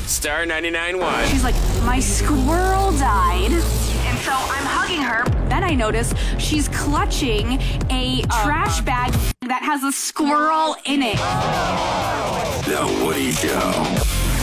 Star 99.1. She's like, my squirrel died. And so I'm hugging her. Then I notice she's clutching a trash bag that has a squirrel in it. The Woody Show.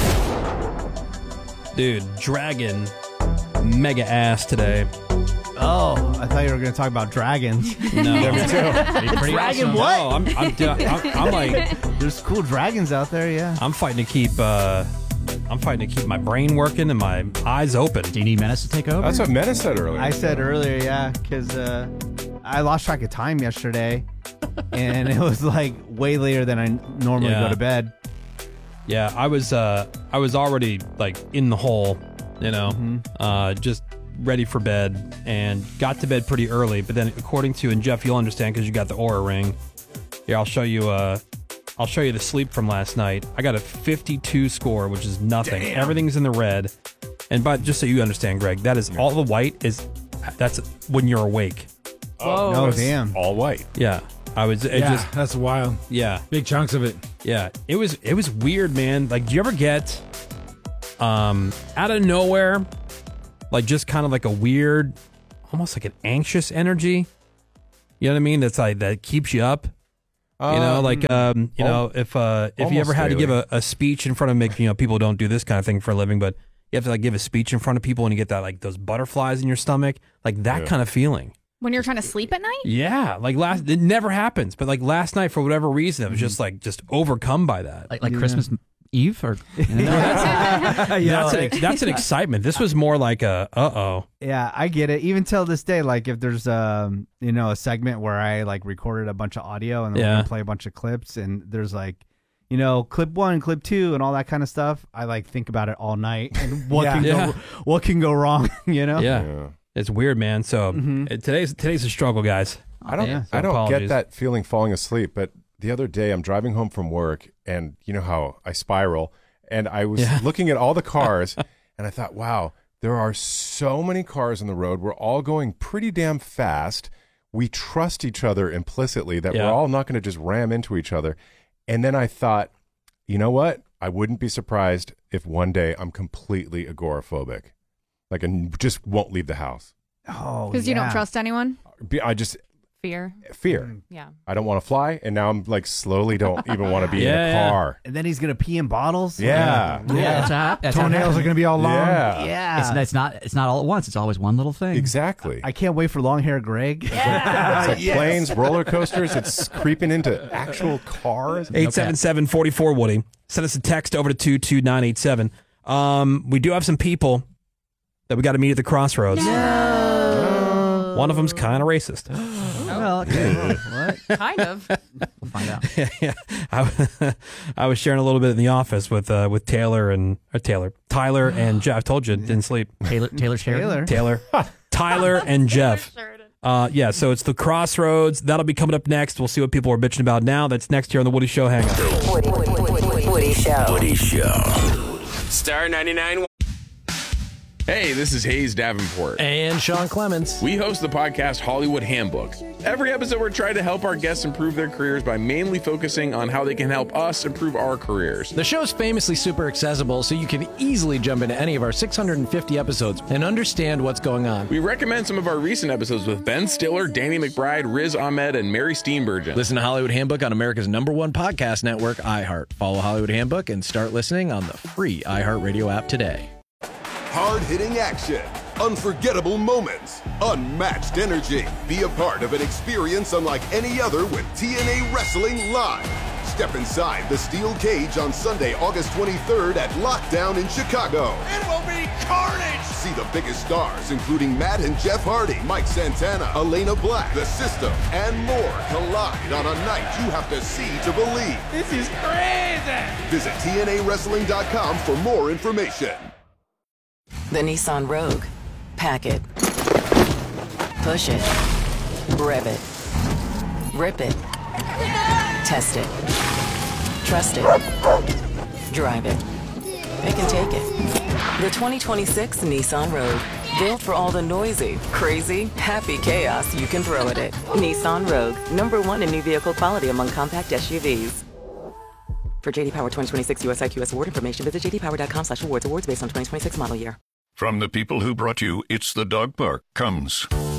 Dude, Dragon, mega ass today. Oh, I thought you were going to talk about dragons. No. Dragon awesome. what? No, I'm like, there's cool dragons out there, yeah. I'm fighting to keep my brain working and my eyes open. Do you need Menace to take over? That's what Menace said earlier. I said earlier, yeah, because I lost track of time yesterday, and it was like way later than I normally go to bed. Yeah, I was already like in the hole, just ready for bed, and got to bed pretty early. But then, according to, and Jeff, you'll understand because you got the Oura ring. Here, I'll show you the sleep from last night. I got a 52 score, which is nothing. Damn. Everything's in the red. And just so you understand, Greg, that is all the white that's when you're awake. Oh, no, damn. All white. Yeah. That's wild. Yeah. Big chunks of it. Yeah. It was weird, man. Like, do you ever get out of nowhere, like just kind of like a weird, almost like an anxious energy? You know what I mean? That's like, that keeps you up. If you ever had to give a speech in front of people don't do this kind of thing for a living, but you have to like give a speech in front of people and you get that like those butterflies in your stomach, like that kind of feeling. When you're trying to sleep at night? Yeah, like it never happens, but like last night for whatever reason, it was just overcome by that. Like Christmas Eve or that's an excitement. This was more like a Yeah, I get it. Even till this day, like if there's a segment where I like recorded a bunch of audio and then we're gonna play a bunch of clips, and there's like clip 1, clip 2, and all that kind of stuff. I like think about it all night and what can go wrong. Yeah. It's weird, man. So today's a struggle, guys. I don't get that feeling falling asleep, but the other day I'm driving home from work, and you know how I spiral, and I was looking at all the cars, and I thought, wow, there are so many cars on the road. We're all going pretty damn fast. We trust each other implicitly that we're all not going to just ram into each other. And then I thought, you know what? I wouldn't be surprised if one day I'm completely agoraphobic. Like, and just won't leave the house. Oh, because you don't trust anyone? I just... Fear. Yeah. I don't want to fly, and now I'm like slowly don't even want to be in a car. And then he's going to pee in bottles? Yeah. That's Toenails are going to be all long. Yeah. It's not all at once. It's always one little thing. Exactly. I can't wait for long hair Greg. It's like planes, roller coasters. It's creeping into actual cars. 877-44 Woody. Send us a text over to 22987. We do have some people that we got to meet at the crossroads. No. One of them's kind of racist. Well, okay. What? Kind of. We'll find out. I was sharing a little bit in the office with Tyler and Jeff. I told you, didn't sleep. Tyler Sheridan. Tyler and Jeff. So it's the crossroads. That'll be coming up next. We'll see what people are bitching about now. That's next here on the Woody Show Hangout. Woody Show. Woody Show. Star 99. Hey, this is Hayes Davenport. And Sean Clements. We host the podcast Hollywood Handbook. Every episode, we're trying to help our guests improve their careers by mainly focusing on how they can help us improve our careers. The show's famously super accessible, so you can easily jump into any of our 650 episodes and understand what's going on. We recommend some of our recent episodes with Ben Stiller, Danny McBride, Riz Ahmed, and Mary Steenburgen. Listen to Hollywood Handbook on America's #1 podcast network, iHeart. Follow Hollywood Handbook and start listening on the free iHeartRadio app today. Hard-hitting action, unforgettable moments, unmatched energy. Be a part of an experience unlike any other with TNA Wrestling Live. Step inside the steel cage on Sunday, August 23rd at Lockdown in Chicago. It will be carnage! See the biggest stars, including Matt and Jeff Hardy, Mike Santana, Elena Black, The System, and more collide on a night you have to see to believe. This is crazy! Visit TNAWrestling.com for more information. The Nissan Rogue. Pack it. Push it. Rev it. Rip it. Test it. Trust it. Drive it. It can take it. The 2026 Nissan Rogue. Built for all the noisy, crazy, happy chaos you can throw at it. Nissan Rogue. #1 in new vehicle quality among compact SUVs. For JD Power 2026 US IQS award information, visit jdpower.com/awards. Awards based on 2026 model year. From the people who brought you It's the Dog Park comes